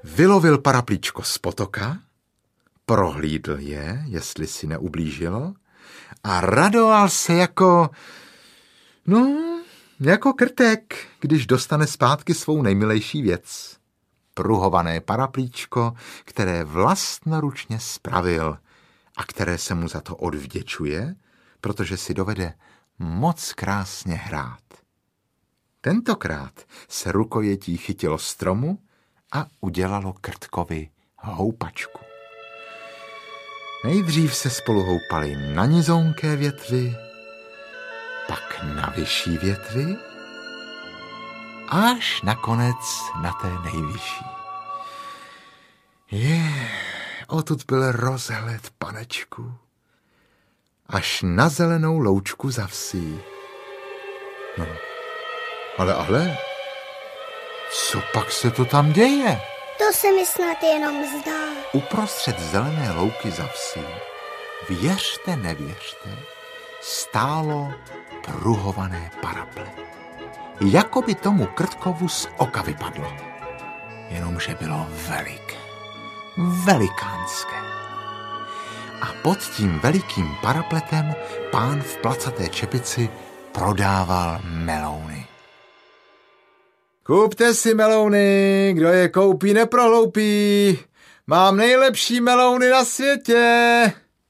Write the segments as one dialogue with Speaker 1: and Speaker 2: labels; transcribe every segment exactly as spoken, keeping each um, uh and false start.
Speaker 1: vylovil paraplíčko z potoka, prohlídl je, jestli si neublížilo, a radoval se jako, no, jako krtek, když dostane zpátky svou nejmilejší věc. Pruhované paraplíčko, které vlastnoručně spravil a které se mu za to odvděčuje, protože si dovede moc krásně hrát. Tentokrát se rukojetí chytilo stromu a udělalo krtkovi houpačku. Nejdřív se spolu houpali na nizonké větvi, pak na vyšší větvi, až nakonec na té nejvyšší. Je, odtud byl rozhled, panečku, až na zelenou loučku za vsí. No, ale, ale, co pak se to tam děje?
Speaker 2: To se mi snad jenom zdá.
Speaker 1: Uprostřed zelené louky za vsí, věřte, nevěřte, stálo pruhované paraple. Jako by tomu krtkovu z oka vypadlo. Jenomže bylo veliké, velikánské. A pod tím velikým parapletem pán v placaté čepici prodával melouny. Kupte si melouny, kdo je koupí, neprohloupí. Mám nejlepší melouny na světě.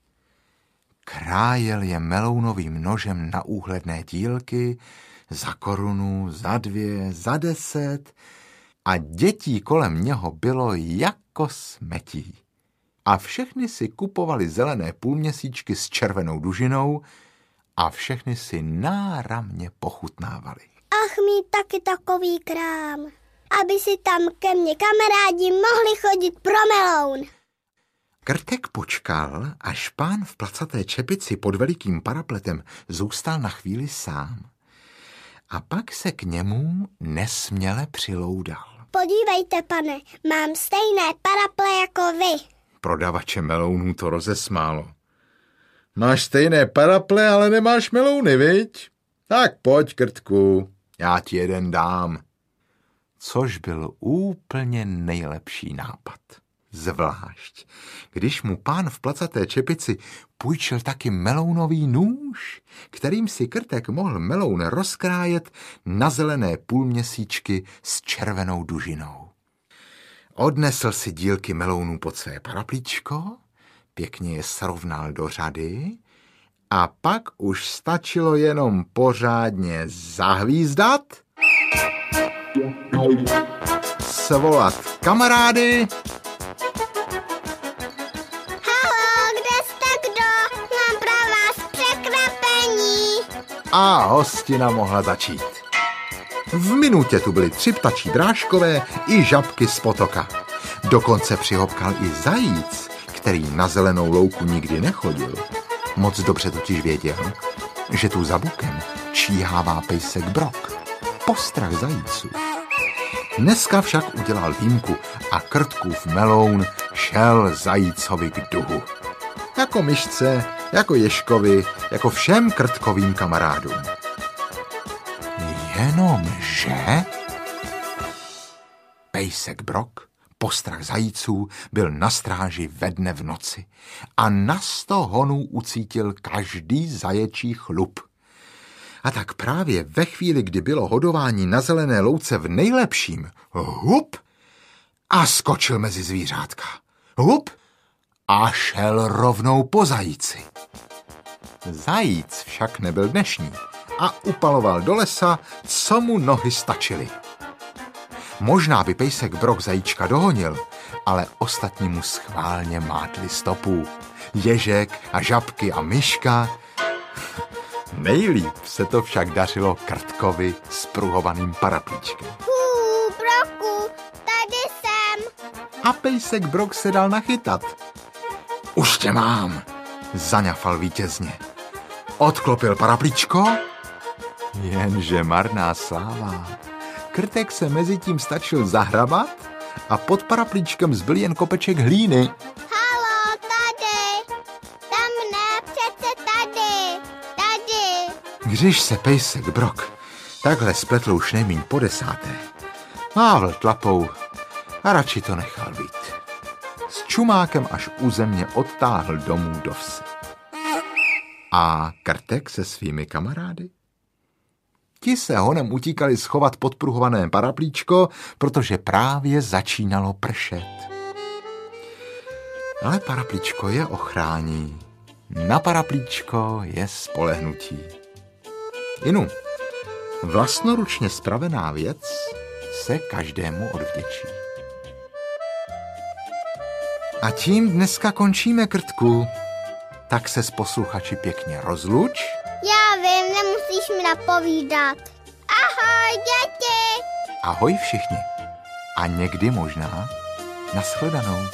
Speaker 1: Krájel je melounovým nožem na úhledné dílky, za korunu, za dvě, za deset a dětí kolem něho bylo jako smetí. A všechny si kupovali zelené půlměsíčky s červenou dužinou a všechny si náramně pochutnávali.
Speaker 2: Ach, mít taky takový krám, aby si tam ke mně kamarádi mohli chodit pro meloun.
Speaker 1: Krtek počkal, až pán v placaté čepici pod velikým parapletem zůstal na chvíli sám. A pak se k němu nesměle přiloudal.
Speaker 2: Podívejte, pane, mám stejné paraple jako vy.
Speaker 1: Prodavače melounů to rozesmálo. Máš stejné paraple, ale nemáš melouny, viď? Tak pojď, Krtku, já ti jeden dám. Což byl úplně nejlepší nápad. Zvlášť, když mu pán v placaté čepici půjčil taky melounový nůž, kterým si Krtek mohl meloun rozkrájet na zelené půlměsíčky s červenou dužinou. Odnesl si dílky melounů pod své paraplíčko, pěkně je srovnal do řady a pak už stačilo jenom pořádně zahvízdat, svolat kamarády. A hostina mohla začít. V minutě tu byly tři ptačí drážkové i žabky z potoka. Dokonce přihopkal i zajíc, který na zelenou louku nikdy nechodil. Moc dobře totiž věděl, že tu za bukem číhává pejsek Brok, postrach zajíců. Dneska však udělal výjimku a Krtkův meloun šel zajícovi k duhu. Jako myšce, jako ježkovi, jako všem Krtkovým kamarádům. Jenomže pejsek Brok, postrach zajíců, byl na stráži ve dne v noci a na sto honů ucítil každý zaječí chlup. A tak právě ve chvíli, kdy bylo hodování na zelené louce v nejlepším, hup, a skočil mezi zvířátka. Hup, a šel rovnou po zajíci. Zajíc však nebyl dnešní a upaloval do lesa, co mu nohy stačily. Možná by pejsek Brok zajíčka dohonil, ale ostatní mu schválně mátli stopu. Ježek a žabky a myška. Nejlíp se to však dařilo Krtkovi s pruhovaným paraplíčkem.
Speaker 2: Hů, Broku, tady jsem.
Speaker 1: A pejsek Brok se dal nachytat. Už tě mám, zaňafal vítězně. Odklopil paraplíčko, jenže marná sláva. Krtek se mezi tím stačil zahrabat a pod paraplíčkem zbyl jen kopeček hlíny.
Speaker 2: Halo, tady, tam ne, přece tady, tady.
Speaker 1: Když se pejsek Brok takhle spletl už nejmíň po desáté, mávl tlapou a radši to nechal být. S čumákem až u země odtáhl domů do vsi. A Krtek se svými kamarády? Ti se honem utíkali schovat podpruhované paraplíčko, protože právě začínalo pršet. Ale paraplíčko je ochrání. Na paraplíčko je spolehnutí. Inu, vlastnoručně spravená věc se každému odvděčí. A tím dneska končíme, Krtku. Tak se s posluchači pěkně rozluč.
Speaker 2: Já vím, nemusíš mi napovídat. Ahoj, děti!
Speaker 1: Ahoj všichni. A někdy možná nashledanou.